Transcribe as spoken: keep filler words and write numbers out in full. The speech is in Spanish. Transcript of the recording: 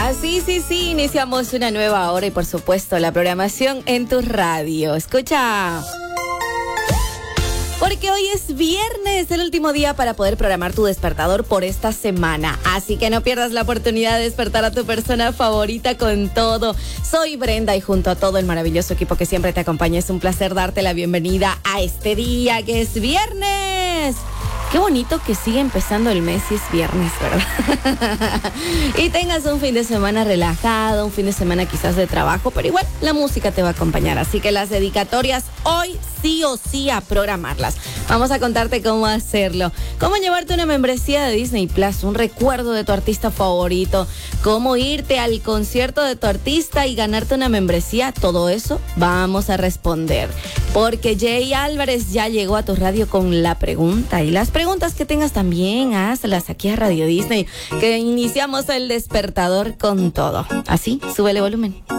Así, sí, sí, iniciamos una nueva hora y por supuesto la programación en tu radio. Escucha. Porque hoy es viernes, el último día para poder programar tu despertador por esta semana. Así que no pierdas la oportunidad de despertar a tu persona favorita con todo. Soy Brenda y junto a todo el maravilloso equipo que siempre te acompaña, es un placer darte la bienvenida a este día que es viernes. Qué bonito que sigue empezando el mes y es viernes, ¿verdad? Y tengas un fin de semana relajado, un fin de semana quizás de trabajo, pero igual la música te va a acompañar. Así que las dedicatorias hoy sí o sí a programarlas. Vamos a contarte cómo hacerlo. Cómo llevarte una membresía de Disney Plus, un recuerdo de tu artista favorito. Cómo irte al concierto de tu artista y ganarte una membresía. Todo eso vamos a responder. Porque Jay Álvarez ya llegó a tu radio con la pregunta. Y las preguntas que tengas también, hazlas aquí a Radio Disney. Que iniciamos el despertador con todo. Así, súbele volumen.